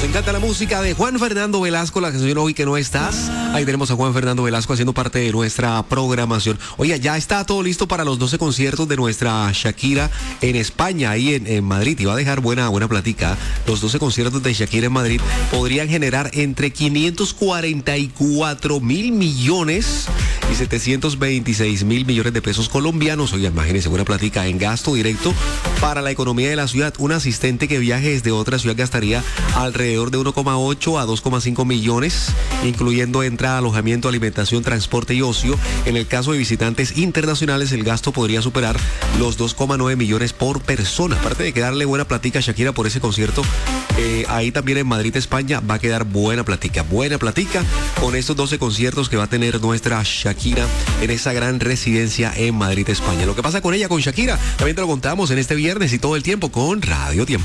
Nos encanta la música de Juan Fernando Velasco, la canción Hoy que no estás. Ahí tenemos a Juan Fernando Velasco haciendo parte de nuestra programación. Oiga, ya está todo listo para los 12 conciertos de nuestra Shakira en España, ahí en Madrid. Y va a dejar buena platica. Los 12 conciertos de Shakira en Madrid podrían generar entre 544 mil millones y 726 mil millones de pesos colombianos. Oiga, imagínense, buena platica en gasto directo para la economía de la ciudad. Un asistente que viaje desde otra ciudad gastaría alrededor de 1,8 a 2,5 millones, incluyendo entrada, alojamiento, alimentación, transporte y ocio. En el caso de visitantes internacionales, el gasto podría superar los 2,9 millones por persona. Aparte de que darle buena platica a Shakira por ese concierto, ahí también en Madrid, España, va a quedar buena platica con estos 12 conciertos que va a tener nuestra Shakira en esa gran residencia en Madrid, España. Lo que pasa con ella, con Shakira, también te lo contamos en este viernes y todo el tiempo con Radio Tiempo.